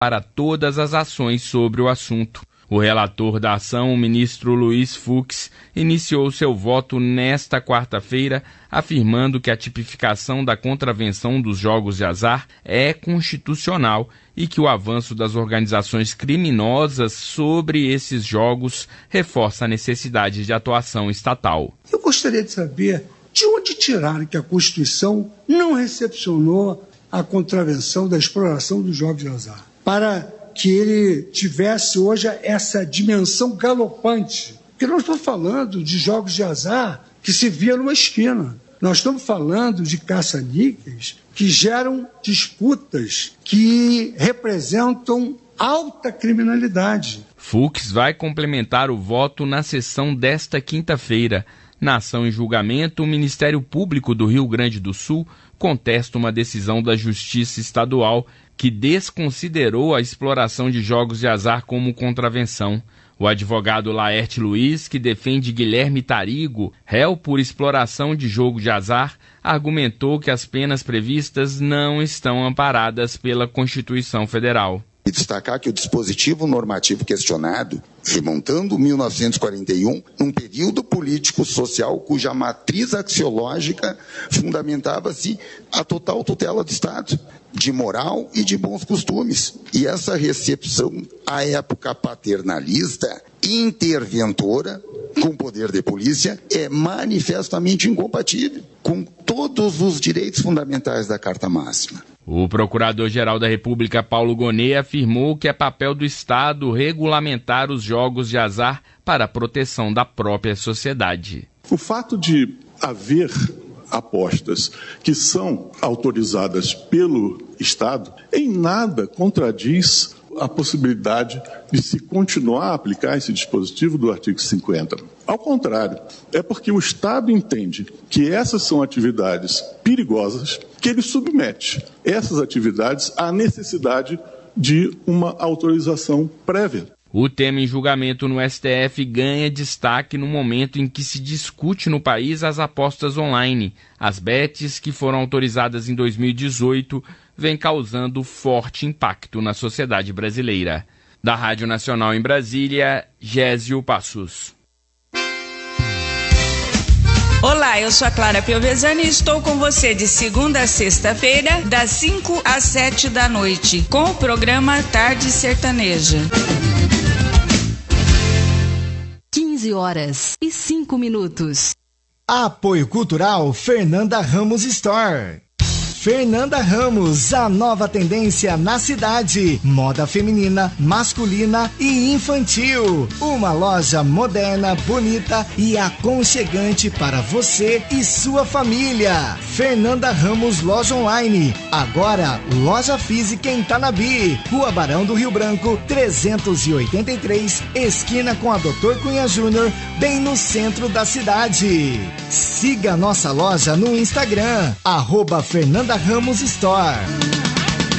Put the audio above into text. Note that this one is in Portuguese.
para todas as ações sobre o assunto. O relator da ação, o ministro Luiz Fux, iniciou seu voto nesta quarta-feira, afirmando que a tipificação da contravenção dos jogos de azar é constitucional e que o avanço das organizações criminosas sobre esses jogos reforça a necessidade de atuação estatal. Eu gostaria de saber de onde tiraram que a Constituição não recepcionou a contravenção da exploração dos jogos de azar, para que ele tivesse hoje essa dimensão galopante. Porque nós estamos falando de jogos de azar que se via numa esquina. Nós estamos falando de caça-níqueis que geram disputas que representam alta criminalidade. Fux vai complementar o voto na sessão desta quinta-feira. Na ação em julgamento, o Ministério Público do Rio Grande do Sul contesta uma decisão da Justiça Estadual que desconsiderou a exploração de jogos de azar como contravenção. O advogado Laerte Luiz, que defende Guilherme Tarigo, réu por exploração de jogo de azar, argumentou que as penas previstas não estão amparadas pela Constituição Federal. E destacar que o dispositivo normativo questionado, remontando 1941, num período político-social cuja matriz axiológica fundamentava-se a total tutela do Estado, de moral e de bons costumes. E essa recepção, à época paternalista, interventora, com poder de polícia, é manifestamente incompatível com todos os direitos fundamentais da Carta Máxima. O Procurador-Geral da República, Paulo Gonet, afirmou que é papel do Estado regulamentar os jogos de azar para a proteção da própria sociedade. O fato de haver apostas que são autorizadas pelo Estado em nada contradiz a possibilidade de se continuar a aplicar esse dispositivo do artigo 50. Ao contrário, é porque o Estado entende que essas são atividades perigosas que ele submete essas atividades à necessidade de uma autorização prévia. O tema em julgamento no STF ganha destaque no momento em que se discute no país as apostas online. As bets, que foram autorizadas em 2018, vêm causando forte impacto na sociedade brasileira. Da Rádio Nacional em Brasília, Gésio Passos. Olá, eu sou a Clara Piovesani e estou com você de segunda a sexta-feira, das 5 às 7 da noite, com o programa Tarde Sertaneja. 15h05. Apoio Cultural Fernanda Ramos Store. Fernanda Ramos, a nova tendência na cidade. Moda feminina, masculina e infantil. Uma loja moderna, bonita e aconchegante para você e sua família. Fernanda Ramos Loja Online. Agora, loja física em Tanabi. Rua Barão do Rio Branco, 383, esquina com a Dr. Cunha Júnior, bem no centro da cidade. Siga nossa loja no Instagram, @Fernanda Ramos Store.